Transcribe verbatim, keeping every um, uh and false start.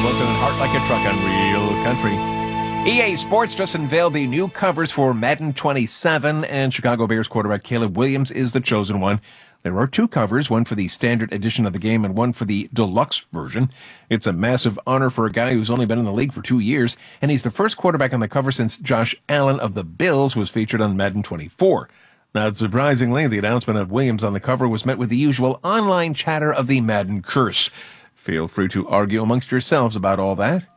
Wilson and Heart Like a Truck on Real Country. E A Sports just unveiled the new covers for Madden twenty-seven, and Chicago Bears quarterback Caleb Williams is the chosen one. There are two covers, one for the standard edition of the game and one for the deluxe version. It's a massive honor for a guy who's only been in the league for two years, and he's the first quarterback on the cover since Josh Allen of the Bills was featured on Madden twenty-four. Now, surprisingly, the announcement of Williams on the cover was met with the usual online chatter of the Madden curse. Feel free to argue amongst yourselves about all that.